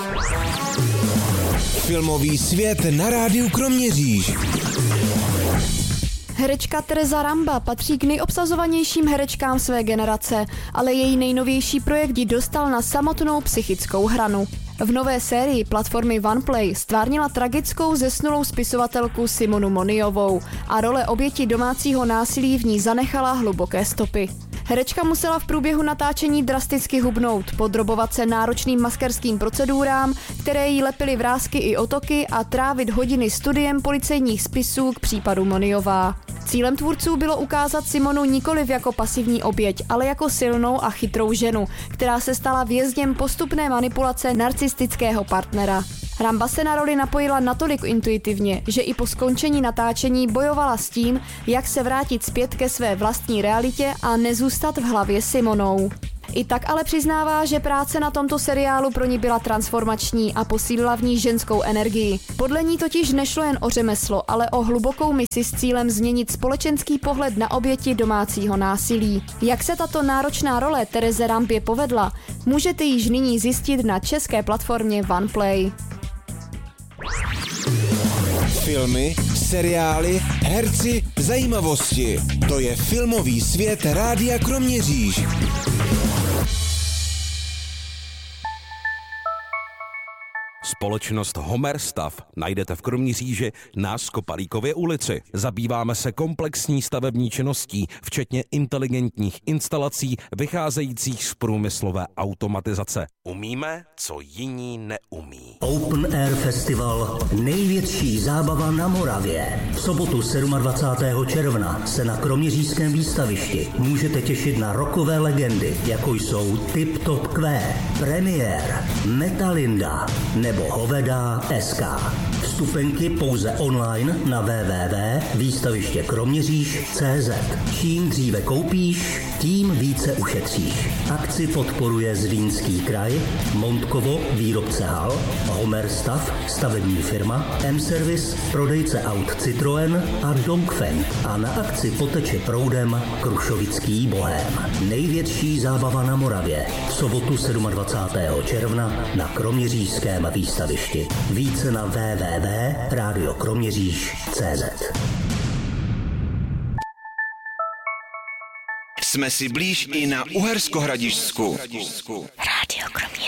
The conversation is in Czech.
Filmový svět na rádiu Kroměříž. Herečka Tereza Ramba patří k nejobsazovanějším herečkám své generace, ale její nejnovější projekt ji dostal na samotnou psychickou hranu. V nové sérii platformy OnePlay stvárnila tragickou zesnulou spisovatelku Simonu Moniovou a role oběti domácího násilí v ní zanechala hluboké stopy. Herečka musela v průběhu natáčení drasticky hubnout, podrobovat se náročným maskerským procedurám, které jí lepily vrásky i otoky a trávit hodiny studiem policejních spisů k případu Moniová. Cílem tvůrců bylo ukázat Simonu nikoliv jako pasivní oběť, ale jako silnou a chytrou ženu, která se stala vězněm postupné manipulace narcistického partnera. Ramba se na roli napojila natolik intuitivně, že i po skončení natáčení bojovala s tím, jak se vrátit zpět ke své vlastní realitě a nezůstat v hlavě Simonou. I tak ale přiznává, že práce na tomto seriálu pro ní byla transformační a posílila v ní ženskou energii. Podle ní totiž nešlo jen o řemeslo, ale o hlubokou misi s cílem změnit společenský pohled na oběti domácího násilí. Jak se tato náročná role Tereze Rambě povedla, můžete již nyní zjistit na české platformě OnePlay. Filmy, seriály, herci, zajímavosti. To je filmový svět rádia Kroměříž. Společnost Homerstav najdete v Kroměříži na Skopalíkově ulici. Zabýváme se komplexní stavební činností, včetně inteligentních instalací vycházejících z průmyslové automatizace. Umíme, co jiní neumí. Open Air Festival, největší zábava na Moravě. V sobotu 27. června se na Kroměřížském výstavišti můžete těšit na rockové legendy, jako jsou Tip Top Q, Premiér, Metalinda nebo Hoveda SK. Vstupenky pouze online na www.výstavištěkroměříž.cz. Čím dříve koupíš, tím více ušetříš. Akci podporuje Zlínský kraj, Montkovo, výrobce hal, Homerstav, stavební firma, M-Service, prodejce aut Citroën a Dongfeng. A na akci poteče proudem Krušovický bohém. Největší zábava na Moravě. V sobotu 27. června na Kroměřížském výstavišti. Více na www.radiokroměříž.cz. Jsme si blíž i na Uherskohradišťsku. Rádio Kroměříž.